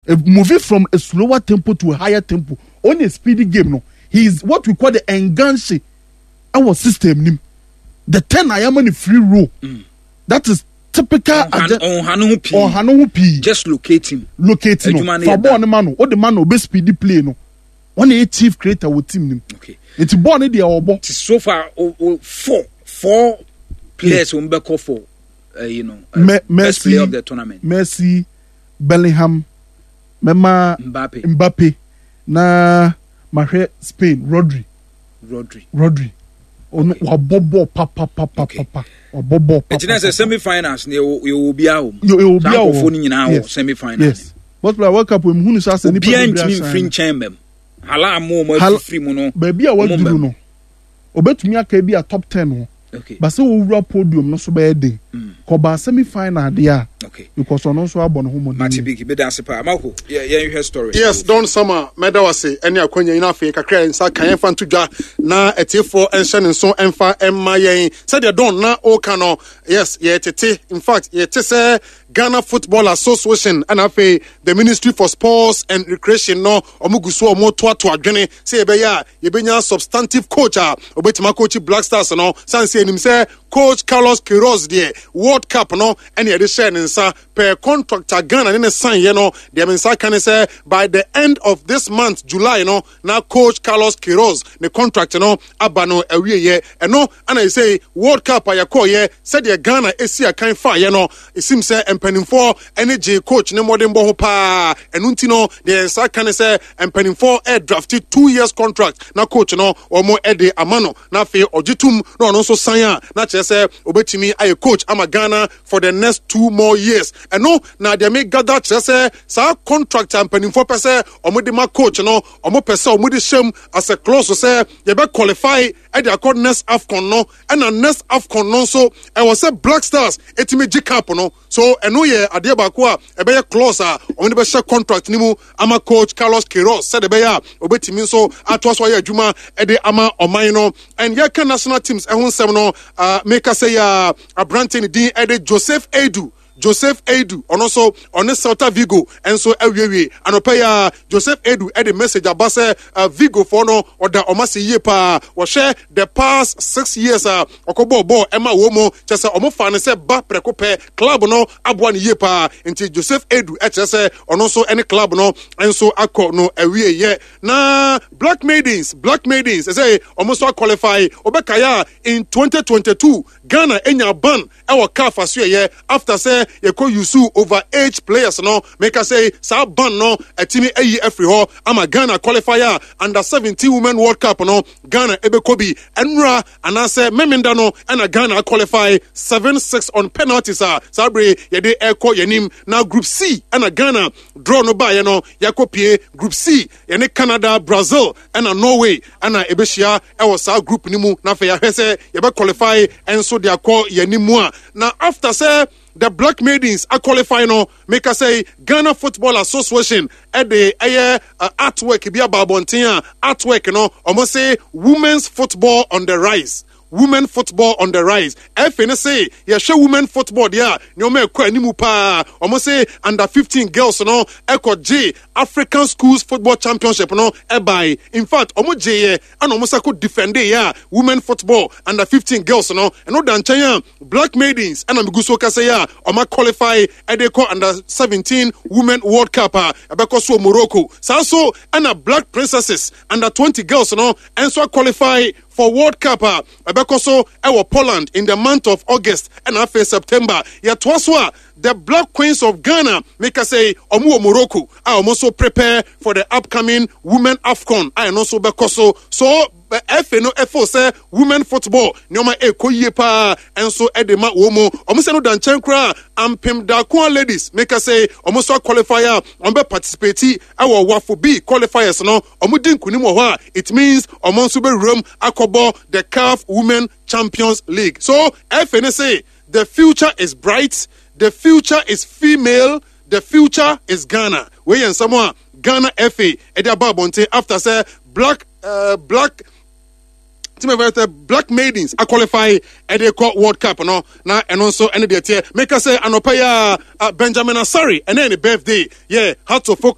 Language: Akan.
moving from a slower tempo to a higher tempo. On a speedy game, no, he is what we call the enganche. Our system, the 10 I am on a free roll. That is typical. Just locate him. Locate him. For one man, or the man will be speedy play. No, one a chief creator with team. Okay, it's born in the obo. So far, four players will be called for. Best player of the tournament. Messi, Bellingham, Mbappe. Na Mahre Spain, Rodri. Bobo papa. Bobo papa. It's a semi-finals. You will be out. You will be out. Semi-finals. Yes. But the World Cup we who say any free chamber. Hala mo free mono. Baby I want to know. Obetumi aka bi a top 10. Okay. But so we podium no so be dey. Koba semi-final there. Okay. Because on also abon homo. Matibiki be dance pa. Marco, yeah, you hear story. Yes, Don Summer, meda wase eni akonya ina fe kakra nsa kan fa ntodwa na etifo enhye ne so emfa emma yen. Said the Don na o kan yes, ye tete. In fact, ye tese Ghana Football Association and afe the Ministry for Sports and Recreation no omuguso omo to adwene say be ya ye benya substantive coach obetima coach Black Stars no sanse enim say Coach Carlos Queiroz there World Cup no and ye dey share nsa per contractor Ghana ne sign ye no the mensa can say by the end of this month July no na Coach Carlos Queiroz the contract no abano awie ye no and I say World Cup ayakọ ye said the Ghana esi akan fa ye no it seems say empanimfo energy coach ne modern bo ho pa enunti no the mensa can say empanimfo drafted 2 years contract na coach no omo ede amano na fe ojitum no so sign na say obetimi aye coach ama Ghana for the next 2 more years and no na they make gather say sa contract empanimfo pese omode ma coach no omo pese omode sham as a clause say you be qualify at the accord next AFCON no and a next AFCON no so I was say Black Stars etimi G Cup no so eno ye ade ba ko a e be clause omode be share contract ni mu ama coach Carlos Queiroz said e be ya obetimi so atwas wa ye adwuma e de ama oman no and ye can national teams e hun sem no make us say Abrantin din e de Joseph Edu also on Celta Vigo and so ewie anopa Joseph Edu e the message abase Vigo for no or da omasi ye pa wo share the past 6 years okobo ball ema wo mo chese omo fa ne se ba prekope club no aboa ne ye pa nti Joseph Edu e chese ono so any club no and so akọ no ewie ye na Black Maidens say omo so qualify obekaya in 2022 Ghana enya ban e wo CAF aso ye after say you call you over age players no make us say sa ban no atimi ayi every ho ama Ghana qualifier under 17 women World Cup no Ghana ebe kobi enra anase memenda no and Ghana qualify 7-6 on penalties sabre ye de eko yenim na group C and Ghana draw no ba ye no yakopie group C ye ne Canada Brazil and Norway and ebeshia e was sa group nimu na fe ya hwese ye be qualify and so they call yenimu na after say the Black Maidens are qualifying no make us say Ghana Football Association at the artwork be about artwork no almost say women's football on the rise. Women football on the rise. FNSA, yeah, show women football there. No me kwa ni mupa. Almost say under 15 girls no. Eko J African Schools Football Championship no. By in fact, almost J and almost I could defend yeah. Women football under 15 girls no. And no dan chaya Black Maidens and amiguso kasaya. Oma qualify edeko under 17 Women World Cup. Abeko so Morocco. So and a Black Princesses under 20 girls no. And so qualify for World Cup so Poland in the month of August and after September yet was the Black Queens of Ghana make us say omu Morocco I also prepare for the upcoming Women AFCON I also bekoso so FNO say women football nyoma ekoye pa and so edema womo omo no dan chenkra ampem da kwa ladies make us say omo so qualifier ombe participate our wafo B qualifiers no omo din kunim wo ha it means omo so be room akobo the CAF Women Champions League so FNO say the future is bright, the future is female, the future is Ghana. We and someone Ghana FA Edababonte after say Black Maidens are qualify at the World Cup no na and also any make us say anopaya Benjamin Asari and then the birthday yeah how to